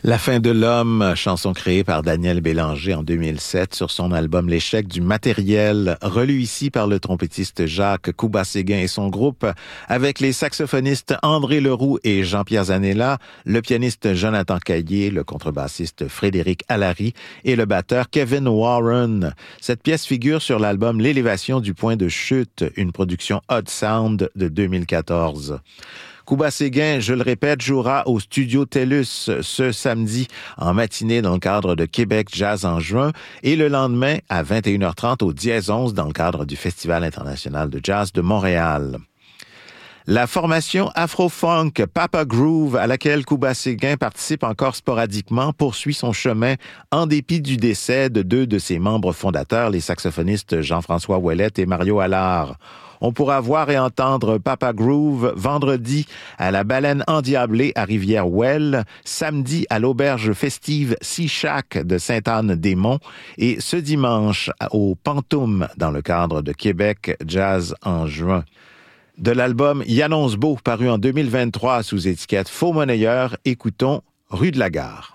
La fin de l'homme, chanson créée par Daniel Bélanger en 2007 sur son album L'échec du matériel, relu ici par le trompettiste Jacques Kuba-Séguin et son groupe, avec les saxophonistes André Leroux et Jean-Pierre Zanella, le pianiste Jonathan Caillé, le contrebassiste Frédéric Allary et le batteur Kevin Warren. Cette pièce figure sur l'album L'élévation du point de chute, une production Odd Sound de 2014. Kuba-Séguin, je le répète, jouera au Studio TELUS ce samedi en matinée dans le cadre de Québec Jazz en juin et le lendemain à 21h30 au Dièse 11 dans le cadre du Festival international de jazz de Montréal. La formation Afro-Funk Papa Groove, à laquelle Kuba-Séguin participe encore sporadiquement, poursuit son chemin en dépit du décès de deux de ses membres fondateurs, les saxophonistes Jean-François Ouellette et Mario Allard. On pourra voir et entendre Papa Groove vendredi à la Baleine Endiablée à Rivière-Ouelle, samedi à l'auberge festive Sea Shack de Sainte-Anne-des-Monts et ce dimanche au Pantoum dans le cadre de Québec Jazz en juin. De l'album Yannonce Beau paru en 2023 sous étiquette Faux Monnayeur, écoutons Rue de la Gare.